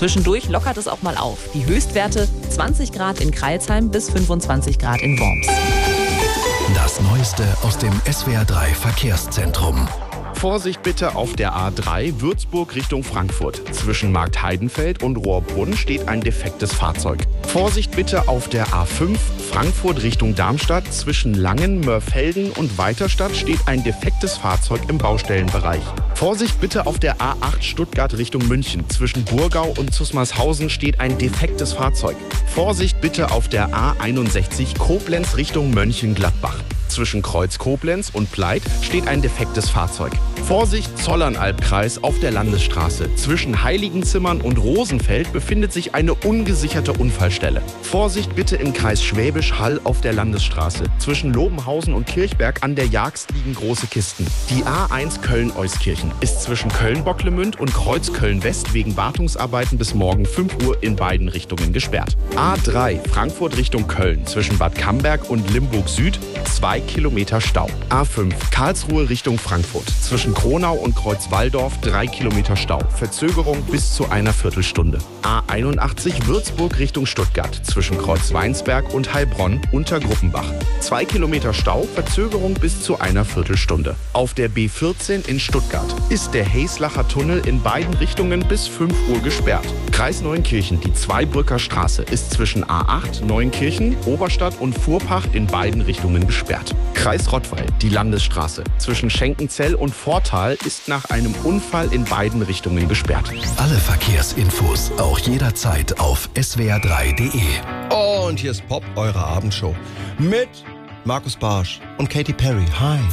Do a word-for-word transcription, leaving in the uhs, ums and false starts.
Zwischendurch lockert es auch mal auf. Die Höchstwerte zwanzig Grad in Crailsheim bis fünfundzwanzig Grad in Worms. Das Neueste aus dem S W R drei Verkehrszentrum. Vorsicht bitte auf der A drei Würzburg Richtung Frankfurt. Zwischen Markt Heidenfeld und Rohrbrunn steht ein defektes Fahrzeug. Vorsicht bitte auf der A fünf Frankfurt Richtung Darmstadt. Zwischen Langen, Mörfelden und Weiterstadt steht ein defektes Fahrzeug im Baustellenbereich. Vorsicht bitte auf der A acht Stuttgart Richtung München. Zwischen Burgau und Zusmarshausen steht ein defektes Fahrzeug. Vorsicht bitte auf der A einundsechzig Koblenz Richtung Mönchengladbach. Zwischen Kreuz Koblenz und Pleit steht ein defektes Fahrzeug. Vorsicht, Zollernalbkreis auf der Landesstraße. Zwischen Heiligenzimmern und Rosenfeld befindet sich eine ungesicherte Unfallstelle. Vorsicht bitte im Kreis Schwäbisch Hall auf der Landesstraße. Zwischen Lobenhausen und Kirchberg an der Jagst liegen große Kisten. Die A eins Köln-Euskirchen ist zwischen Köln-Bocklemünd und Kreuz Köln-West wegen Wartungsarbeiten bis morgen fünf Uhr in beiden Richtungen gesperrt. A drei Frankfurt Richtung Köln zwischen Bad Camberg und Limburg Süd zwei Kilometer Stau. A fünf Karlsruhe Richtung Frankfurt zwischen Kronau und Kreuzwaldorf drei Kilometer Stau. Verzögerung bis zu einer Viertelstunde. A einundachtzig Würzburg Richtung Stuttgart zwischen Kreuzweinsberg und Heilbronn unter Gruppenbach. zwei Kilometer Stau, Verzögerung bis zu einer Viertelstunde. Auf der B vierzehn in Stuttgart ist der Heslacher Tunnel in beiden Richtungen bis fünf Uhr gesperrt. Kreis Neunkirchen, die Zweibrücker Straße, ist zwischen A acht Neunkirchen, Oberstadt und Fuhrpacht in beiden Richtungen gesperrt. Kreis Rottweil, die Landesstraße zwischen Schenkenzell und Vortal ist nach einem Unfall in beiden Richtungen gesperrt. Alle Verkehrsinfos auch jederzeit auf S W R drei Punkt de. Und hier ist Pop, eure Abendshow mit Markus Barsch und Katy Perry. Hi.